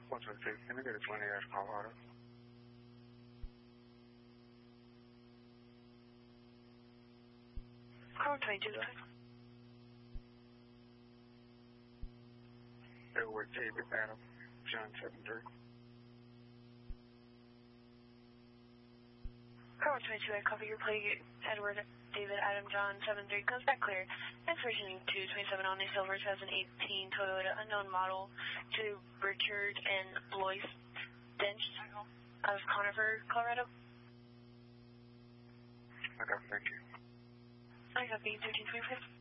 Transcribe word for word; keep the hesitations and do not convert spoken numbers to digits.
one two six, can I get a twenty Ash Colorado? Car twenty-two, go ahead. Edward David Adam John seven three. Car twenty-two, I cover your plate. Edward David Adam John seven three comes back clear. Expiration two twenty-seven on a silver two thousand eighteen Toyota unknown model to Richard and Lois Dench out of Conifer, Colorado. I got thank you. I got B thirteen twenty-five.